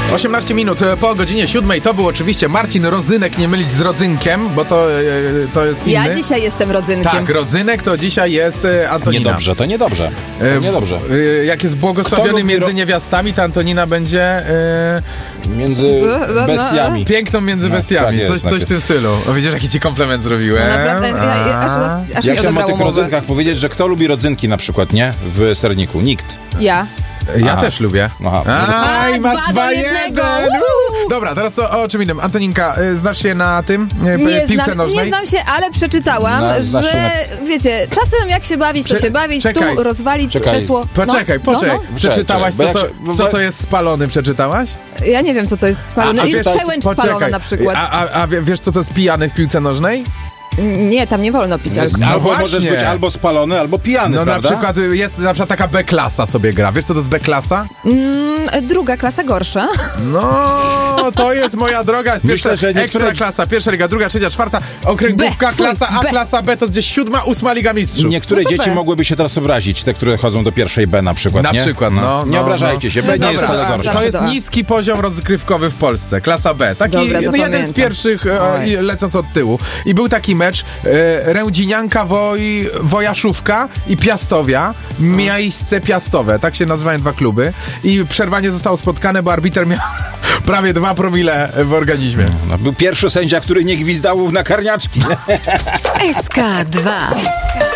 18 minut po godzinie 7 to był oczywiście Marcin Rodzynek, nie mylić z Rodzynkiem, bo to jest inny. Ja dzisiaj jestem Rodzynkiem. Tak, Rodzynek to dzisiaj jest Antonina. Niedobrze, to niedobrze. Jak jest błogosławiony między niewiastami, to Antonina będzie... Między bestiami. Piękną między bestiami, tak jest, coś w tym stylu. O, widzisz, jaki ci komplement zrobiłem. No naprawdę, aż Ja mi chciałem o odebrało tych mowę. rodzynkach powiedzieć, że kto lubi rodzynki na przykład, nie? W serniku. Nikt. Ja. Ja też lubię. Aha. Aj, masz 2 do 2-1. 1. Dobra, teraz o czym innym. Antoninka, znasz się na tym? Piłce nożnej? Nie znam się, ale przeczytałam, że wiecie, czasem jak się bawić, to się bawić, tu rozwalić krzesło. Poczekaj. Przeczytałaś, Czekaj, co to jest spalony? Przeczytałaś? Ja nie wiem, co to jest spalone. Jest przełęcz spalona na przykład. A wiesz, co to jest pijany w piłce nożnej? Nie, tam nie wolno pić alkoholu. No Albo właśnie. możesz być albo spalony, albo pijany, No prawda? na przykład jest taka B-klasa sobie gra. Wiesz, co to jest B-klasa? Druga klasa gorsza. No, to jest moja droga. Jest Myślę, że ekstra klasa, pierwsza liga, druga, trzecia, czwarta, okręgówka, B, klasa A, B. klasa B to jest gdzieś 7., 8. Liga Mistrzów. Niektóre No to dzieci B. mogłyby się teraz obrazić, te, które chodzą do pierwszej B na przykład, Na nie? przykład, no. Nie obrażajcie się, B nie jest wcale gorsza. To jest Dobra. niski poziom rozgrywkowy w Polsce, klasa B. Taki Dobra, jeden z zapamiętam. pierwszych, lecąc od tyłu. I był taki mecz, Rędzinianka Wojaszówka i Piastowia, Miejsce Piastowe, tak się nazywają dwa kluby. I przerwanie zostało spotkane, bo arbiter miał prawie 2 promile w organizmie. No, był pierwszy sędzia, który nie gwizdał na karniaczki. SK2.